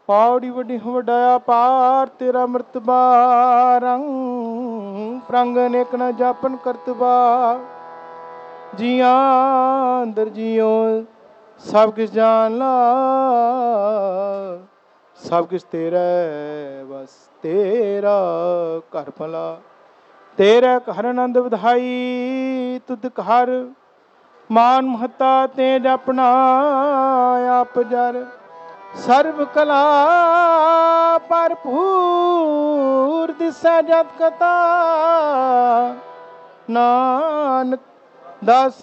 ਪਾਉੜੀ ਵੱਡੀ ਵਡਾਇਆ ਪਾਰ ਤੇਰਾ ਮਰਤਬਾ ਰੰਗ ਪ੍ਰੰਗ ਅਨੇਕ ਨਾ ਜਾਪਨ ਕਰਤਬਾ ਜੀਆਂ ਅੰਦਰ ਜੀਓ ਸਭ ਕੁਛ ਜਾਣ ਲਾ ਸਭ ਕੁਛ ਤੇਰਾ ਬਸ ਤੇਰਾ ਘਰ ਭਲਾ ਤੇਰਾ ਘਰ ਆਨੰਦ ਵਧਾਈ ਤੁਧ ਘਰ ਮਾਨ ਮਹਤਾ ਤੇ ਜਪਣਾ ਆਪ ਜਰ ਸਰਬ ਕਲਾ ਭਰਪੂਰ ਦਿਸੈ ਜਤ ਕਥਾ ਨਾਨਕ ਦਾਸ